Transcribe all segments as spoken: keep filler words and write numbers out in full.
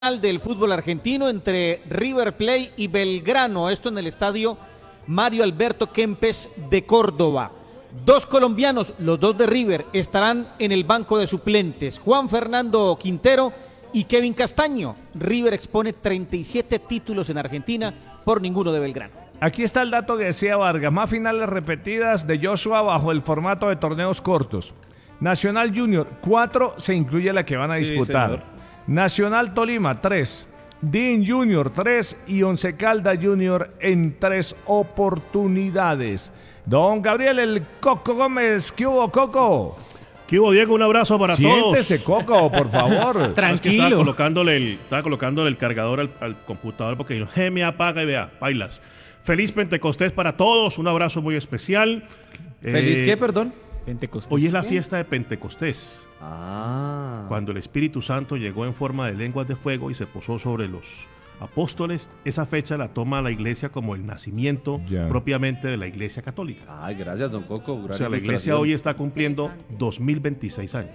del fútbol argentino entre River Plate y Belgrano, esto en el estadio Mario Alberto Kempes de Córdoba. Dos colombianos, los dos de River, estarán en el banco de suplentes, Juan Fernando Quintero y Kevin Castaño. River expone treinta y siete títulos en Argentina, por ninguno de Belgrano. Aquí está el dato que decía Vargas, más finales repetidas de Joshua bajo el formato de torneos cortos. Nacional Junior, cuatro, se incluye la que van a Sí, disputar. señor. Nacional Tolima, tres. Dean Junior, tres. Y Once Caldas Junior en tres oportunidades. Don Gabriel, el Coco Gómez, ¿qué hubo, Coco? ¿Qué hubo, Diego? Un abrazo para Siéntese, todos. Coco, por favor. Tranquilo. Es que estaba colocándole el, estaba colocándole el cargador al, al computador porque dijo, G me apaga y vea, bailas. Feliz Pentecostés para todos, un abrazo muy especial. ¿Feliz Eh, qué, perdón? Pentecostés. Hoy es la fiesta de Pentecostés, Ah. cuando el Espíritu Santo llegó en forma de lenguas de fuego y se posó sobre los apóstoles. Esa fecha la toma la iglesia como el nacimiento Ya. propiamente de la iglesia católica. Ay, gracias, don Coco. O sea, la iglesia hoy está cumpliendo dos mil veintiséis años.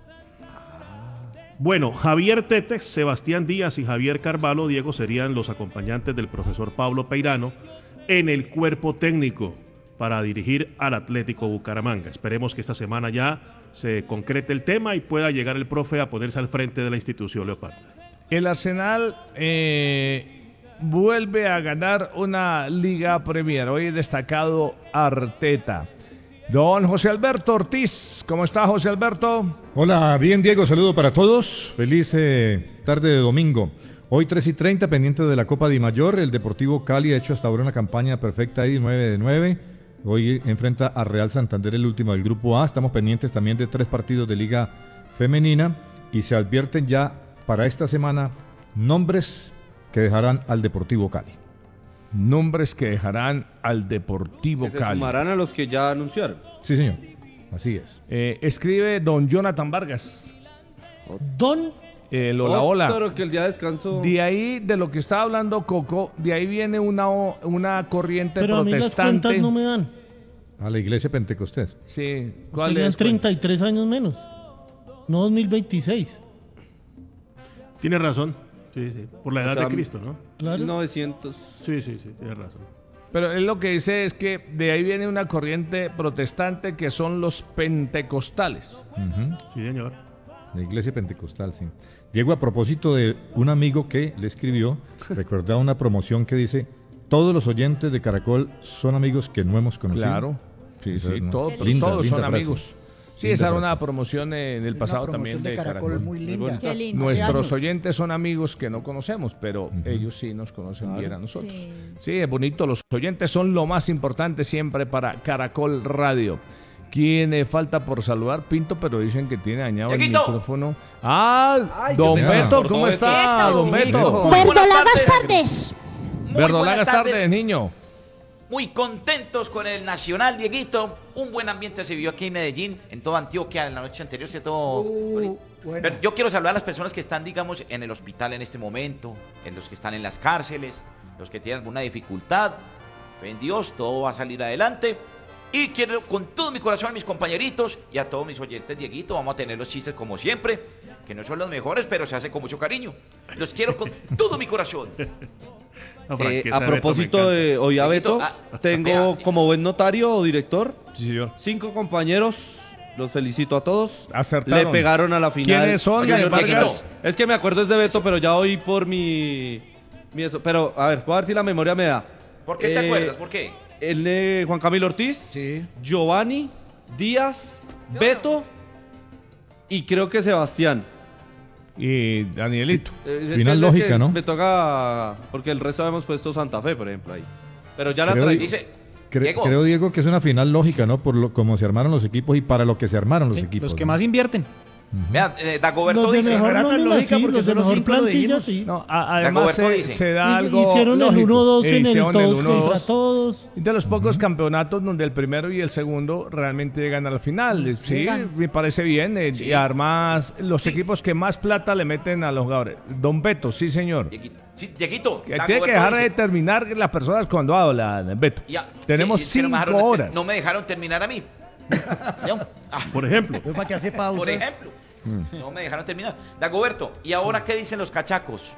Bueno, Javier Tetex, Sebastián Díaz y Javier Carvalho, Diego, serían los acompañantes del profesor Pablo Peirano en el cuerpo técnico para dirigir al Atlético Bucaramanga. Esperemos que esta semana ya se concrete el tema y pueda llegar el profe a ponerse al frente de la institución, Leopardo. El Arsenal eh, vuelve a ganar una Liga Premier. Hoy destacado Arteta. Don José Alberto Ortiz, ¿cómo está José Alberto? Hola, bien Diego, saludo para todos. Feliz eh, tarde de domingo. Hoy tres y treinta, pendiente de la Copa Di Mayor. El Deportivo Cali ha hecho hasta ahora una campaña perfecta ahí, nueve de nueve. Hoy enfrenta a Real Santander, el último del Grupo A. Estamos pendientes también de tres partidos de Liga Femenina. Y se advierten ya para esta semana nombres que dejarán al Deportivo Cali. Nombres que dejarán al Deportivo Que se Cali. sumarán a los que ya anunciaron. Sí, señor. Así es. Eh, escribe don Jonathan Vargas. Don El hola, hola. Otro que el día de descanso. De ahí, de lo que estaba hablando Coco, de ahí viene una, o- una corriente Pero a mí las protestante. cuentas no me dan. A la iglesia Pentecostés. Sí, ¿cuál Serían es? treinta y tres años menos. No dos mil veintiséis. Tiene razón, sí, sí, por la edad O sea, de Cristo, ¿no? Claro. mil novecientos. Sí, sí, sí, tiene razón. Pero él lo que dice es que de ahí viene una corriente protestante que son los pentecostales. Ujú. Sí, señor. La iglesia pentecostal, sí. Diego, a propósito de un amigo que le escribió, recordaba una promoción que dice, todos los oyentes de Caracol son amigos que no hemos conocido. Claro, sí, Eso, sí, ¿no? todo- Linda, todos linda son frase. amigos. Sí, Linda esa era frase. una promoción eh, en el pasado Una también promoción de Caracol. muy linda. Qué lindo. Nuestros años. oyentes son amigos que no conocemos, pero Ujú. ellos sí nos conocen bien a nosotros. Sí. Sí, es bonito. Los oyentes son lo más importante siempre para Caracol Radio. ¿Quién eh, falta por saludar? Pinto, pero dicen que tiene dañado el Dieguito. micrófono. Ah, Ay, don qué pena. Beto, Cortó ¿cómo Beto. está, Beto. don Beto? Muy buenas Verdolagas tardes. tardes. Muy Verdolagas buenas tardes. tardes, niño. Muy contentos con el Nacional, Dieguito. Un buen ambiente se vivió aquí en Medellín, en toda Antioquia, en la noche anterior, ¿cierto? Uh, bueno. Pero yo quiero saludar a las personas que están, digamos, en el hospital en este momento, en los que están en las cárceles, los que tienen alguna dificultad. Fe en Dios, todo va a salir adelante. Y quiero con todo mi corazón a mis compañeritos y a todos mis oyentes, Dieguito, vamos a tener los chistes como siempre, que no son los mejores, pero se hace con mucho cariño. Los quiero con todo mi corazón. La Eh, franqueza a de Beto me propósito encanta. de hoy a Beto, Dieguito, ah, tengo vea. como buen notario o director Sí, señor. cinco compañeros. Los felicito a todos. Acertaron. Le pegaron a la final. ¿Quiénes son, Oiga, señor Vargas, Dieguito? es que me acuerdo es de Beto, pero ya hoy por mi, mi eso. Pero a ver, voy a ver si la memoria me da. ¿Por qué te Eh, acuerdas? ¿Por qué? El de Juan Camilo Ortiz, Sí. Giovanni, Díaz, Beto y creo que Sebastián. Y Danielito. Eh, es Final que- lógica, es que ¿no? Me toca, porque el resto habíamos puesto Santa Fe, por ejemplo, ahí. Pero ya la Creo- traí. Dice, Cre- Diego. Creo, Diego, que es una final lógica, ¿no? Por lo como se armaron los equipos y para lo que se armaron los Sí, equipos. los que ¿no? más invierten. vea, eh, Dagoberto Los de dice, mejor era tan nómina, lógica sí, porque los de son los mejor cinco, lo plantilla, dijimos. sí. No, a- además Dagoberto se, dice. se da Hi- algo Hicieron lógico. el uno dos en el Hicieron todos uno contra dos. todos. De los pocos campeonatos donde el primero y el segundo realmente llegan a la final. Sí, Llegan. me parece bien. eh, Sí. Y además, los Sí. equipos que más plata le meten a los jugadores. Don Beto, sí, señor. Dieguito, sí, Dieguito, Que Dagoberto tiene que dejar dice, de terminar las personas cuando hablan, Beto. ya, Tenemos sí, es que no me cinco dejaron- horas. No me dejaron terminar a mí. Yo, ah, Por ejemplo, Pues para que hace pausas. por ejemplo. No me dejaron terminar. Dagoberto, ¿y ahora qué dicen los cachacos?